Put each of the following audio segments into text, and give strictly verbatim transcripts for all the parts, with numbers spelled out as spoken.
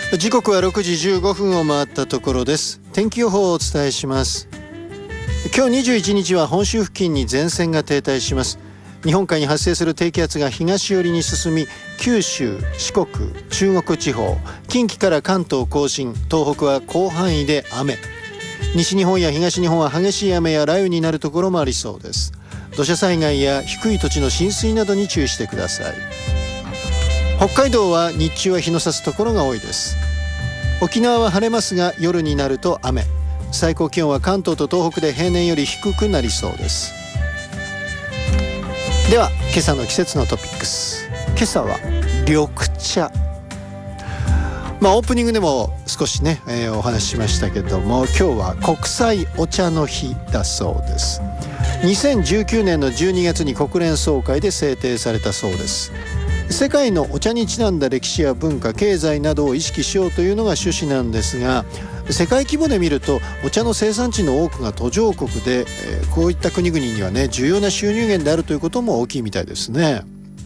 時刻はろくじじゅうごふんを回ったところです。天気予報をお伝えします。今日にじゅういちにちは本州付近に前線が停滞します。日本海に発生する低気圧が東寄りに進み、九州、四国、中国地方、近畿から関東甲信、東北は広範囲で雨。西日本や東日本は激しい雨や雷雨になるところもありそうです。土砂災害や低い土地の浸水などに注意してください。北海道は日中は日の差すところが多いです。沖縄は晴れますが夜になると雨。最高気温は関東と東北で平年より低くなりそうです。では今朝の季節のトピックス。今朝は緑茶。まあオープニングでも少しね、えー、お話ししましたけども、今日は国際お茶の日だそうです。にせんじゅうきゅうねんのじゅうにがつに国連総会で制定されたそうです。世界のお茶にちなんだ歴史や文化、経済などを意識しようというのが趣旨なんですが、世界規模で見るとお茶の生産地の多くが途上国で、えー、こういった国々にはね重要な収入源であるということも大きいみたいですね。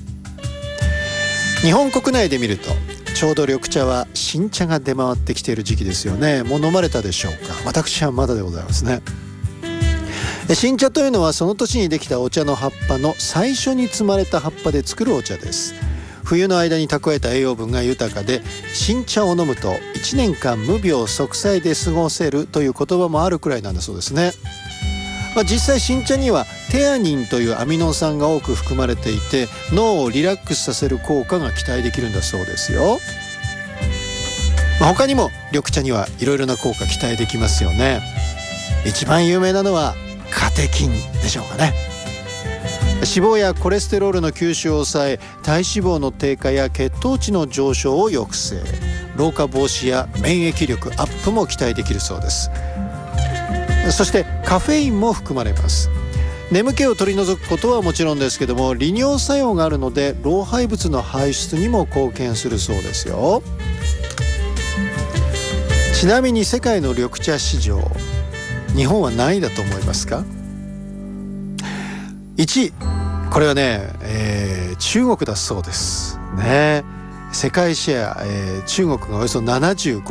日本国内で見るとちょうど緑茶は新茶が出回ってきている時期ですよね。もう飲まれたでしょうか。私はまだでございますね。新茶というのはその年にできたお茶の葉っぱの最初に摘まれた葉っぱで作るお茶です。冬の間に蓄えた栄養分が豊かで、新茶を飲むといちねんかん無病息災で過ごせるという言葉もあるくらいなんだそうですね。まあ、実際新茶にはテアニンというアミノ酸が多く含まれていて、脳をリラックスさせる効果が期待できるんだそうですよ。まあ、他にも緑茶にはいろいろな効果期待できますよね。一番有名なのはカテキンでしょうかね。脂肪やコレステロールの吸収を抑え、体脂肪の低下や血糖値の上昇を抑制、老化防止や免疫力アップも期待できるそうです。そしてカフェインも含まれます。眠気を取り除くことはもちろんですけども、利尿作用があるので老廃物の排出にも貢献するそうですよ。ちなみに世界の緑茶市場、日本は何位だと思いますか？いちい、これはね、えー、中国だそうですね。世界シェア、えー、中国がおよそ ななじゅうご